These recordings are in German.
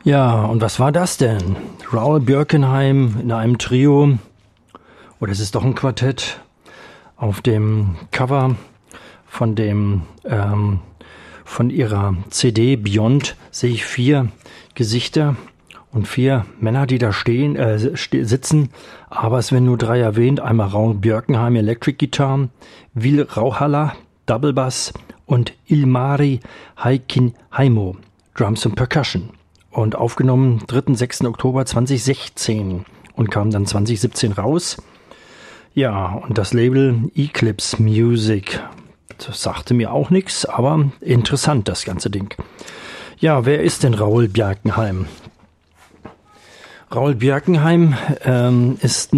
Ja, und was war das denn? Raoul Björkenheim in einem Trio, oder es ist doch ein Quartett, auf dem Cover von von ihrer CD Beyond sehe ich 4 Gesichter und 4 Männer, die da sitzen, aber es werden nur 3 erwähnt. Einmal Raoul Björkenheim Electric Guitar, Will Rauhala Double Bass und Ilmari Heikinheimo Drums und Percussion. Und aufgenommen 3. 6. Oktober 2016 und kam dann 2017 raus. Ja, und das Label Eclipse Music. Das sagte mir auch nichts, aber interessant, das ganze Ding. Ja, wer ist denn Raoul Björkenheim? Raoul Björkenheim ist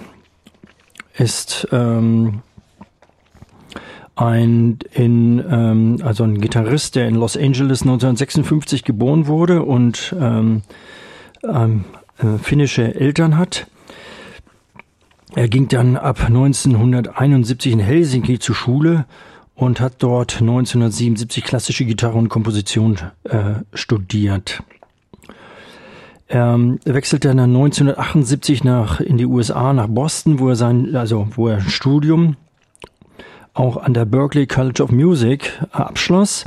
ein Gitarrist, der in Los Angeles 1956 geboren wurde und finnische Eltern hat. Er ging dann ab 1971 in Helsinki zur Schule und hat dort 1977 klassische Gitarre und Komposition studiert. Er wechselte dann 1978 in die USA, nach Boston, wo er ein Studium auch an der Berklee College of Music abschloss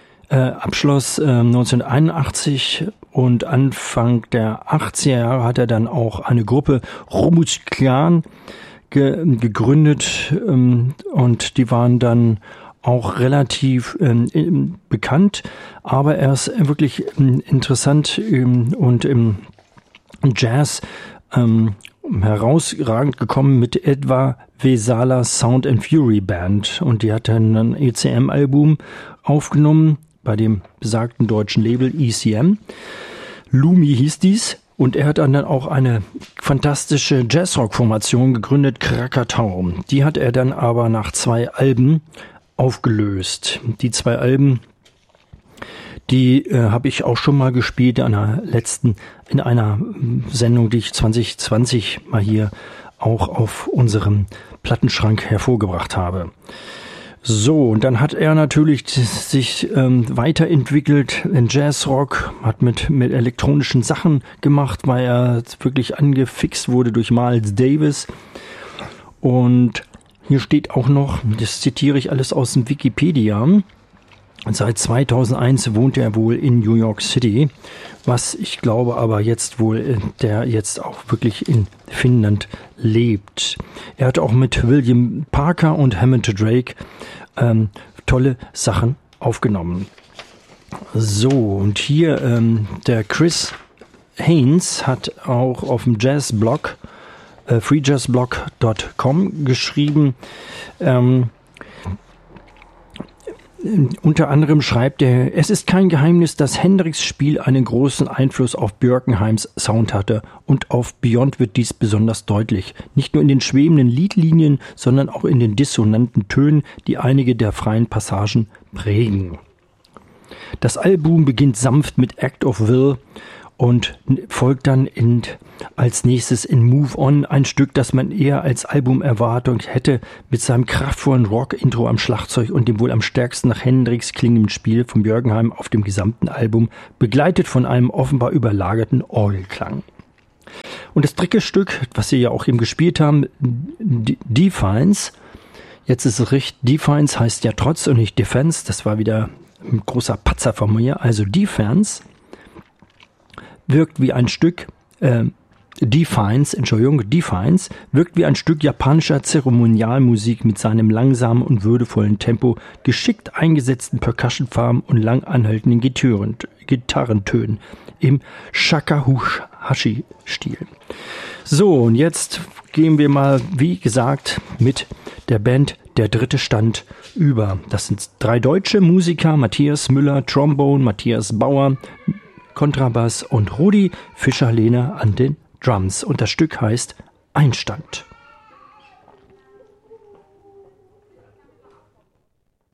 1981 und Anfang der 80er Jahre hat er dann auch eine Gruppe Romus Clan gegründet und die waren dann auch relativ bekannt, aber er ist wirklich interessant und im Jazz herausragend gekommen mit Edward Vesala Sound and Fury Band und die hat dann ein ECM-Album aufgenommen bei dem besagten deutschen Label ECM. Lumi hieß dies und er hat dann auch eine fantastische Jazzrock-Formation gegründet, Krakatau. Die hat er dann aber nach 2 Alben aufgelöst. Die 2 Alben, die habe ich auch schon mal gespielt in einer Sendung, die ich 2020 mal hier auch auf unserem Plattenschrank hervorgebracht habe. So, und dann hat er natürlich sich weiterentwickelt in Jazzrock, hat mit elektronischen Sachen gemacht, weil er wirklich angefixt wurde durch Miles Davis. Und hier steht auch noch, das zitiere ich alles aus dem Wikipedia, seit 2001 wohnt er wohl in New York City, was ich glaube aber jetzt wohl, der jetzt auch wirklich in Finnland lebt. Er hat auch mit William Parker und Hammond Drake tolle Sachen aufgenommen. So, und hier der Chris Haynes hat auch auf dem Jazzblog freejazzblog.com geschrieben. Unter anderem schreibt er, es ist kein Geheimnis, dass Hendrix' Spiel einen großen Einfluss auf Björkenheims Sound hatte und auf Beyond wird dies besonders deutlich. Nicht nur in den schwebenden Liedlinien, sondern auch in den dissonanten Tönen, die einige der freien Passagen prägen. Das Album beginnt sanft mit Act of Will und folgt dann als nächstes in Move On, ein Stück, das man eher als Albumerwartung hätte, mit seinem kraftvollen Rock-Intro am Schlagzeug und dem wohl am stärksten nach Hendrix klingenden Spiel von Björkenheim auf dem gesamten Album, begleitet von einem offenbar überlagerten Orgelklang. Und das dritte Stück, was Sie ja auch eben gespielt haben, Defiance, jetzt ist es richtig, Defiance heißt ja Trotz und nicht Defense, das war wieder ein großer Patzer von mir, also Defiance wirkt wie ein Stück, Defiance wirkt wie ein Stück japanischer Zeremonialmusik mit seinem langsamen und würdevollen Tempo, geschickt eingesetzten Percussion-Farben und lang anhaltenden Gitarrentönen im Shakuhachi-Stil. So, und jetzt gehen wir mal, wie gesagt, mit der Band Der dritte Stand über. Das sind 3 deutsche Musiker, Matthias Müller, Trombone, Matthias Bauer, Kontrabass und Rudi Fischer-Lehner an den Drums. Und das Stück heißt Einstand.